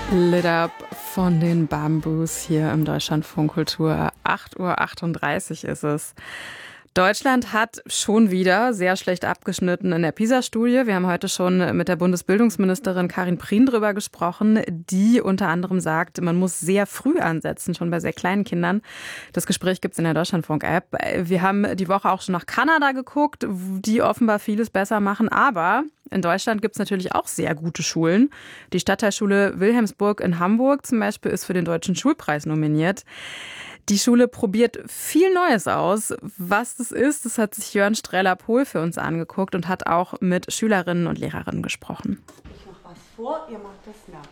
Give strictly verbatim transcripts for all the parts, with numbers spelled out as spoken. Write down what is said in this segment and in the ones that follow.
Lit Up von den Bamboos hier im Deutschlandfunk Kultur. acht Uhr achtunddreißig ist es. Deutschland hat schon wieder sehr schlecht abgeschnitten in der PISA-Studie. Wir haben heute schon mit der Bundesbildungsministerin Karin Prien drüber gesprochen, die unter anderem sagt, man muss sehr früh ansetzen, schon bei sehr kleinen Kindern. Das Gespräch gibt es in der Deutschlandfunk-App. Wir haben die Woche auch schon nach Kanada geguckt, die offenbar vieles besser machen. Aber in Deutschland gibt es natürlich auch sehr gute Schulen. Die Stadtteilschule Wilhelmsburg in Hamburg zum Beispiel ist für den Deutschen Schulpreis nominiert. Die Schule probiert viel Neues aus. Was das ist, das hat sich Jörn Streller-Pohl für uns angeguckt und hat auch mit Schülerinnen und Lehrerinnen gesprochen. Ich mach was vor, ihr macht das nach.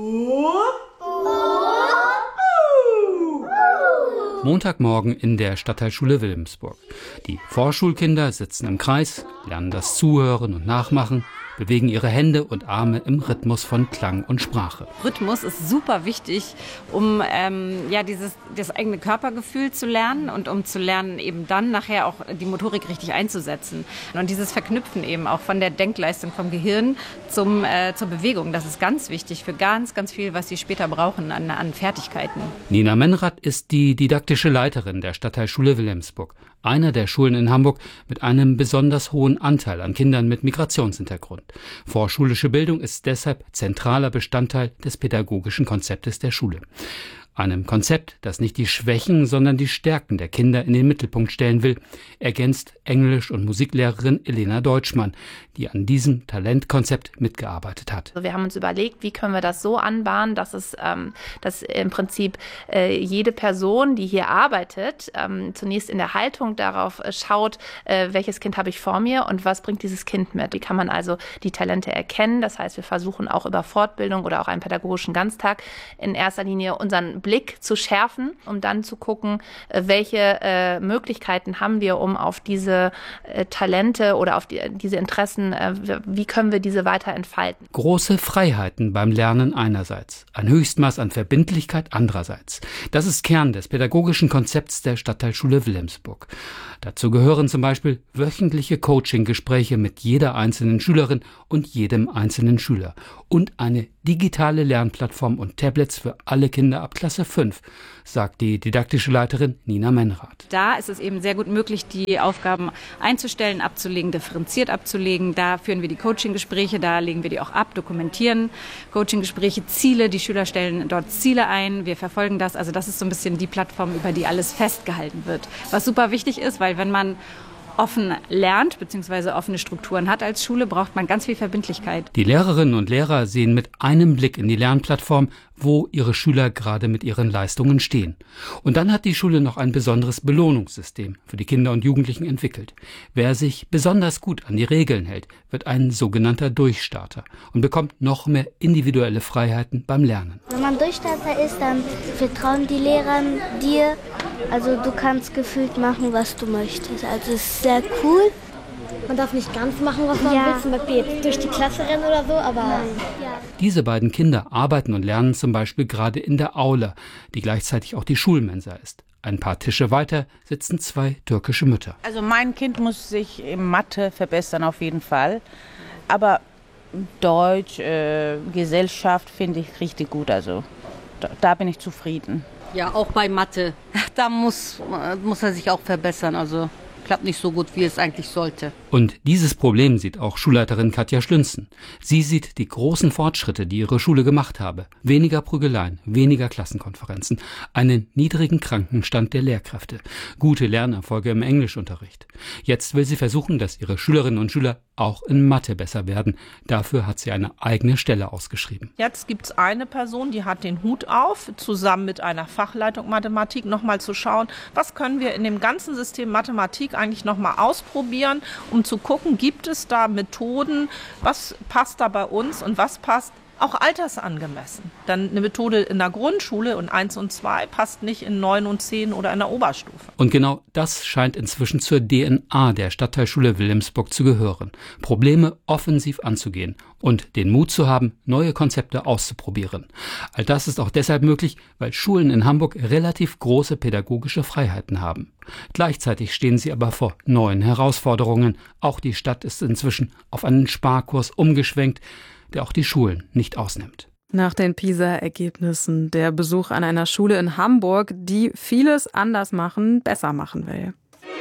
Montagmorgen in der Stadtteilschule Wilhelmsburg. Die Vorschulkinder sitzen im Kreis, lernen das Zuhören und Nachmachen, bewegen ihre Hände und Arme im Rhythmus von Klang und Sprache. Rhythmus ist super wichtig, um ähm, ja, dieses, das eigene Körpergefühl zu lernen und um zu lernen, eben dann nachher auch die Motorik richtig einzusetzen. Und dieses Verknüpfen eben auch von der Denkleistung vom Gehirn zum, äh, zur Bewegung, das ist ganz wichtig für ganz, ganz viel, was sie später brauchen an, an Fertigkeiten. Nina Menrath ist die didaktische Leiterin der Stadtteilschule Wilhelmsburg, einer der Schulen in Hamburg mit einem besonders hohen Anteil an Kindern mit Migrationshintergrund. Vorschulische Bildung ist deshalb zentraler Bestandteil des pädagogischen Konzeptes der Schule. Einem Konzept, das nicht die Schwächen, sondern die Stärken der Kinder in den Mittelpunkt stellen will, ergänzt Englisch- und Musiklehrerin Elena Deutschmann, die an diesem Talentkonzept mitgearbeitet hat. Wir haben uns überlegt, wie können wir das so anbahnen, dass es, ähm, dass im Prinzip äh, jede Person, die hier arbeitet, ähm, zunächst in der Haltung darauf äh, schaut, äh, welches Kind habe ich vor mir und was bringt dieses Kind mit. Wie kann man also die Talente erkennen? Das heißt, wir versuchen auch über Fortbildung oder auch einen pädagogischen Ganztag in erster Linie unseren Blick zu schärfen, um dann zu gucken, welche äh, Möglichkeiten haben wir, um auf diese äh, Talente oder auf die, diese Interessen, äh, wie können wir diese weiter entfalten. Große Freiheiten beim Lernen einerseits, ein Höchstmaß an Verbindlichkeit andererseits. Das ist Kern des pädagogischen Konzepts der Stadtteilschule Wilhelmsburg. Dazu gehören zum Beispiel wöchentliche Coaching-Gespräche mit jeder einzelnen Schülerin und jedem einzelnen Schüler und eine digitale Lernplattform und Tablets für alle Kinder ab Klasse fünf, sagt die didaktische Leiterin Nina Menrath. Da ist es eben sehr gut möglich, die Aufgaben einzustellen, abzulegen, differenziert abzulegen. Da führen wir die Coaching-Gespräche, da legen wir die auch ab, dokumentieren Coaching-Gespräche, Ziele. Die Schüler stellen dort Ziele ein, wir verfolgen das. Also das ist so ein bisschen die Plattform, über die alles festgehalten wird. Was super wichtig ist, weil wenn man offen lernt bzw. offene Strukturen hat als Schule, braucht man ganz viel Verbindlichkeit. Die Lehrerinnen und Lehrer sehen mit einem Blick in die Lernplattform, wo ihre Schüler gerade mit ihren Leistungen stehen. Und dann hat die Schule noch ein besonderes Belohnungssystem für die Kinder und Jugendlichen entwickelt. Wer sich besonders gut an die Regeln hält, wird ein sogenannter Durchstarter und bekommt noch mehr individuelle Freiheiten beim Lernen. Wenn man Durchstarter ist, dann vertrauen die Lehrer dir. Also du kannst gefühlt machen, was du möchtest. Also es ist sehr cool. Man darf nicht ganz machen, was man Ja. will, zum Beispiel jetzt durch die Klasse rennen oder so, aber Ja. Diese beiden Kinder arbeiten und lernen zum Beispiel gerade in der Aula, die gleichzeitig auch die Schulmensa ist. Ein paar Tische weiter sitzen zwei türkische Mütter. Also mein Kind muss sich in Mathe verbessern auf jeden Fall, aber Deutsch, äh, Gesellschaft finde ich richtig gut, also da, da bin ich zufrieden. Ja, auch bei Mathe. Da muss, muss er sich auch verbessern. Also klappt nicht so gut, wie es eigentlich sollte. Und dieses Problem sieht auch Schulleiterin Katja Schlünzen. Sie sieht die großen Fortschritte, die ihre Schule gemacht habe. Weniger Prügeleien, weniger Klassenkonferenzen, einen niedrigen Krankenstand der Lehrkräfte, gute Lernerfolge im Englischunterricht. Jetzt will sie versuchen, dass ihre Schülerinnen und Schüler auch in Mathe besser werden. Dafür hat sie eine eigene Stelle ausgeschrieben. Jetzt gibt es eine Person, die hat den Hut auf, zusammen mit einer Fachleitung Mathematik nochmal zu schauen, was können wir in dem ganzen System Mathematik eigentlich nochmal ausprobieren, um zu gucken, gibt es da Methoden, was passt da bei uns und was passt auch altersangemessen. Dann eine Methode in der Grundschule und eins und zwei passt nicht in neun und zehn oder in der Oberstufe. Und genau das scheint inzwischen zur D N A der Stadtteilschule Wilhelmsburg zu gehören. Probleme offensiv anzugehen und den Mut zu haben, neue Konzepte auszuprobieren. All das ist auch deshalb möglich, weil Schulen in Hamburg relativ große pädagogische Freiheiten haben. Gleichzeitig stehen sie aber vor neuen Herausforderungen. Auch die Stadt ist inzwischen auf einen Sparkurs umgeschwenkt, der auch die Schulen nicht ausnimmt. Nach den PISA-Ergebnissen der Besuch an einer Schule in Hamburg, die vieles anders machen, besser machen will.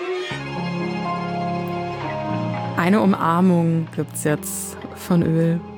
Eine Umarmung gibt's jetzt von Öl.